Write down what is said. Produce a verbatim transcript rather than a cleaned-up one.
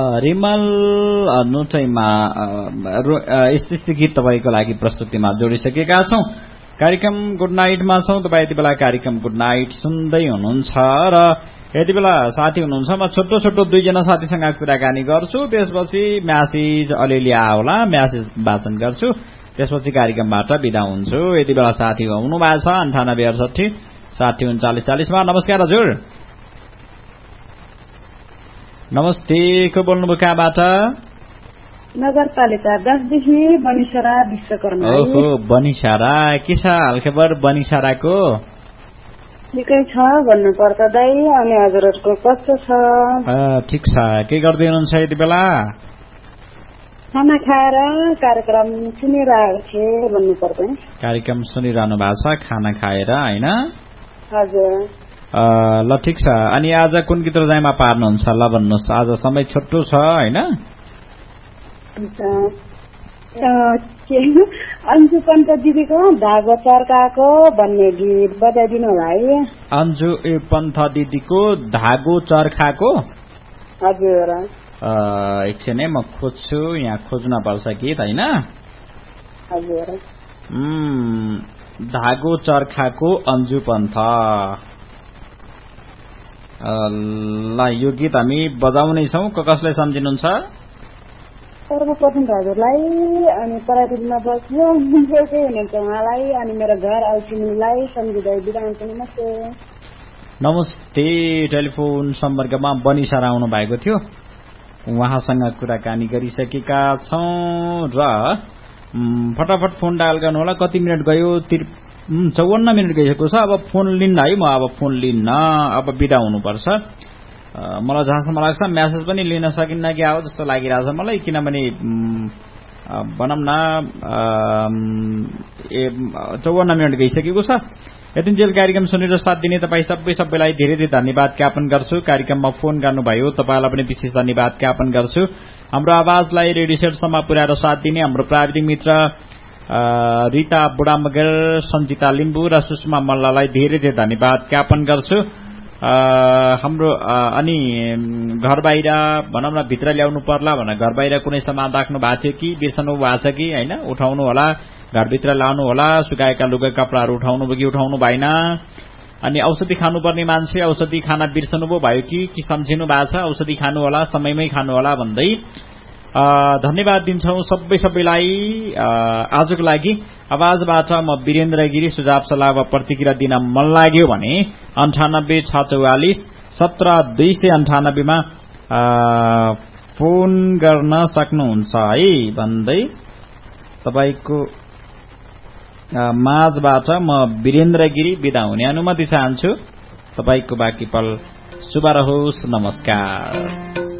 Rimmel नुटैमा स्थिति गीत तपाईको लागि प्रस्तुतिमा जोडिसकेका छौं। कार्यक्रम गुड नाइटमा छौं। तपाई यति बेला कार्यक्रम गुड नाइट सुन्दै हुनुहुन्छ र यति बेला साथी हुनुहुन्छ। म छोटो छोटो दुईजना साथीसँग कुराकानी गर्छु, त्यसपछि म्यासेज अलिअलि आउला, म्यासेज वाचन गर्छु, त्यसपछि कार्यक्रमबाट बिदा हुन्छु। यति बेला साथी हुनु भएको छ अन्ठानब्बे अडसठी साठी उन्चालिस चालिसमा। नमस्कार हजुर। नमस्ते, को बोल्नुभयो कहाँबाट? नगरपालिका दसदेखि बनिसारा विश्वकर्मा। ओहो बनिसारा, के छ हालखबर बनिसाराको? ठिकै छ भन्नु पर्छ दाइ। अनि हजुरहरुको कस्तो छ? ठिक छ। के गर्दै हुनुहुन्छ यति बेला? खाना खाएर कार्यक्रम सुनिरहेको थिएँ भन्नु पर्छ। कार्यक्रम सुनिरहनु भएको छ खाना खाएर हैन? हजुर। ल ठिक छ। अनि आज कुन गीत रोजाइमा पार्नुहुन्छ? ल भन्नुहोस्, आज समय छोटो छ हैन? अन्जु पन्त दिदीको धागो चर्काको भन्ने गीत बजाइदिनु होला है। अन्जु ए पन्त दिदीको धागो चर्खाको? हजुर। एकछिन है, म खोज्छु, यहाँ खोज्न पर्छ गीत हैन? हजुर। धागो चर्खाको अन्जु पन्त। ल यो गीत हामी बजाउने छौं। कसलाई सम्झिनुहुन्छ? सर्वप्रथम हजुरलाई, अनि परातीमा बस्नु बोल्दै हुनुहुन्छ उहाँलाई, अनि मेरो घर आउटिनुलाई सम्झिँदै बिदा हुन्छु। नमस्ते। नमस्ते। टेलिफोन सम्पर्कमा बनिसारा आउनु भएको थियो, उहाँसँग कुराकानी गरिसकेका छौं र फटाफट फोन डायल गर्नु होला। कति मिनट गयो? चौवन्न मिनट गइसकेको छ। अब फोन लिन्न है, म अब फोन लिन्न, अब बिदा हुनुपर्छ। मलाई जहाँसम्म लाग्छ म्यासेज पनि लिन सकिन्न कि आयो जस्तो लागिरहेछ मलाई, किनभने भनौँ न ए चौवन्न मिनट गइसकेको छ। यतिन्जेल कार्यक्रम सुनेर साथ दिने तपाईँ सबै सबैलाई धेरै धेरै धन्यवाद ज्ञापन गर्छु। कार्यक्रममा फोन गर्नुभयो तपाईँलाई पनि विशेष धन्यवाद ज्ञापन गर्छु। हाम्रो आवाजलाई रेडियो सेटसम्म पुर्याएर साथ दिने हाम्रो प्राविधिक मित्र रिता बुढामगर, सञ्जिता लिम्बू र सुषमा मल्ललाई धेरै धेरै धन्यवाद ज्ञापन गर्छु। हाम्रो अनि घर बाहिर भनौँ न भित्र ल्याउनु पर्ला भनेर घर बाहिर कुनै सामान राख्नु भएको थियो कि बिर्सनु भएको छ कि हैन? उठाउनु होला, घरभित्र लानु होला। सुकाएका लुगा कपडाहरू उठाउनु भयो कि उठाउनु भएन? अनि औषधि खानुपर्ने मान्छे औषधि खाना बिर्सनु भयो कि कि सम्झिनु भएको छ? औषधि खानु होला, समयमै खानु होला भन्दै धन्यवाद दिन्छौं सबै सबैलाई। आजको लागि आवाजबाट म वीरेन्द्र गिरी। सुझाव सल्लाह वा प्रतिक्रिया दिन मन लाग्यो भने अन्ठानब्बे छ चौवालिस सत्र दुई सय अन्ठानब्बेमा फोन गर्न सक्नुहुन्छ है भन्दै तपाईको माझबाट म वीरेन्द्र गिरी बिदा हुने अनुमति चाहन्छु। तपाईको बाँकी पल शुभ रहोस्। नमस्कार।